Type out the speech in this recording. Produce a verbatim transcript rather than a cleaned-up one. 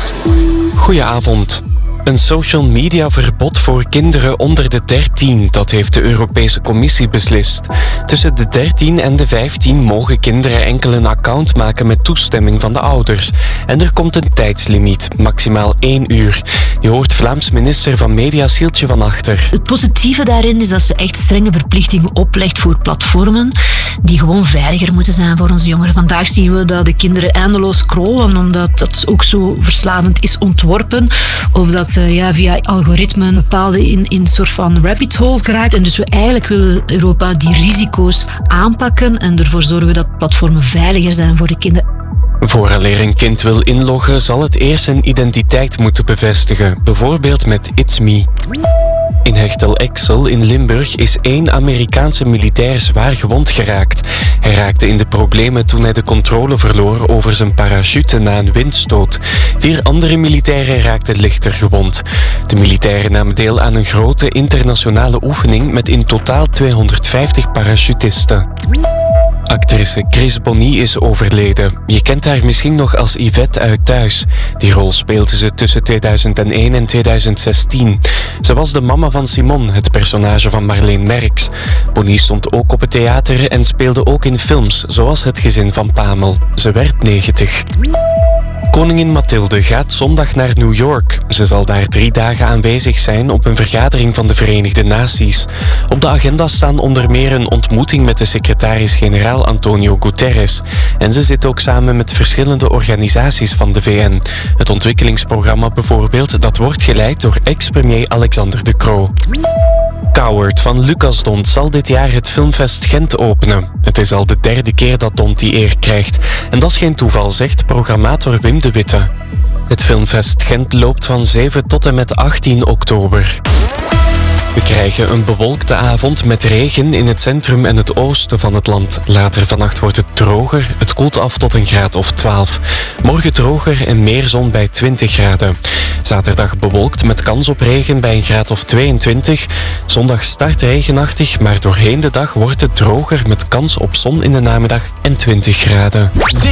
Goedenavond. Een social media verbod voor kinderen onder de dertien, dat heeft de Europese Commissie beslist. Tussen de dertien en de vijftien mogen kinderen enkel een account maken met toestemming van de ouders. En er komt een tijdslimiet, maximaal één uur. Je hoort Vlaams minister van Media Sieltje van Achter. Het positieve daarin is dat ze echt strenge verplichtingen oplegt voor platformen die gewoon veiliger moeten zijn voor onze jongeren. Vandaag zien we dat de kinderen eindeloos scrollen omdat dat ook zo verslavend is ontworpen. Of dat ze ja, via algoritmen bepaalde in, in een soort van rabbit hole geraakt. En dus we eigenlijk willen Europa die risico's aanpakken en ervoor zorgen dat platformen veiliger zijn voor de kinderen. Vooraleer een kind wil inloggen, zal het eerst zijn identiteit moeten bevestigen, bijvoorbeeld met It's Me. In Hechtel-Exel in Limburg is één Amerikaanse militair zwaar gewond geraakt. Hij raakte in de problemen toen hij de controle verloor over zijn parachute na een windstoot. Vier andere militairen raakten lichter gewond. De militairen namen deel aan een grote internationale oefening met in totaal tweehonderdvijftig parachutisten. Actrice Chris Bonny is overleden. Je kent haar misschien nog als Yvette uit Thuis. Die rol speelde ze tussen tweeduizend één en tweeduizend zestien. Ze was de mama van Simon, het personage van Marleen Merks. Bonny stond ook op het theater en speelde ook in films, zoals Het Gezin van Pamel. Ze werd negentig. Koningin Mathilde gaat zondag naar New York. Ze zal daar drie dagen aanwezig zijn op een vergadering van de Verenigde Naties. Op de agenda staan onder meer een ontmoeting met de secretaris-generaal Antonio Guterres. En ze zit ook samen met verschillende organisaties van de V N. Het ontwikkelingsprogramma bijvoorbeeld, dat wordt geleid door ex-premier Alexander De Croo. Coward van Lucas Dont zal dit jaar het Filmfest Gent openen. Het is al de derde keer dat Dont die eer krijgt. En dat is geen toeval, zegt programmator Wim de Witte. Het Filmfest Gent loopt van zeven tot en met achttien oktober. We krijgen een bewolkte avond met regen in het centrum en het oosten van het land. Later vannacht wordt het droger. Het koelt af tot een graad of twaalf. Morgen droger en meer zon bij twintig graden. Zaterdag bewolkt met kans op regen bij een graad of tweeëntwintig. Zondag start regenachtig, maar doorheen de dag wordt het droger met kans op zon in de namiddag en twintig graden.